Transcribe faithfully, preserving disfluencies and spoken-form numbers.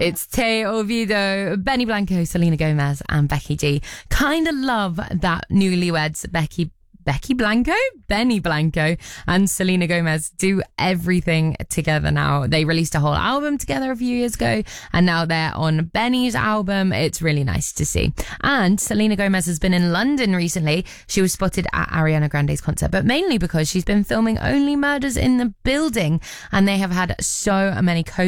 It's Te Oviedo, Benny Blanco, Selena Gomez and Becky G. Kind of love that newlyweds Becky Becky Blanco, Benny Blanco and Selena Gomez do everything together now. They released a whole album together a few years ago and now they're on Benny's album. It's really nice to see. And Selena Gomez has been in London recently. She was spotted at Ariana Grande's concert, but mainly because she's been filming Only Murders in the Building and they have had so many co